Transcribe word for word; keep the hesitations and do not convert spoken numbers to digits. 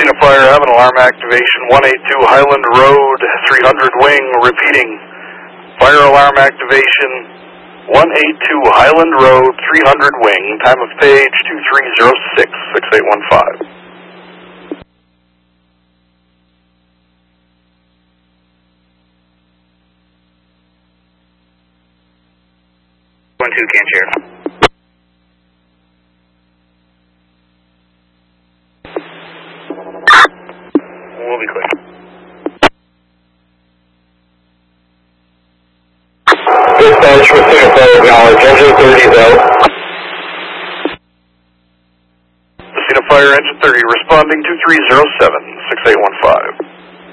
Messina Fire, have an alarm activation, one eight two Highland Road, three hundred wing, repeating. Fire alarm activation, one eight two Highland Road, three hundred wing, time of page two three zero six, six eight one five. one two, can't share. We'll be clear. Dispatch, Messina Fire, acknowledge, engine thirty though. Messina Fire, engine thirty, responding two three zero seven, six eight one five.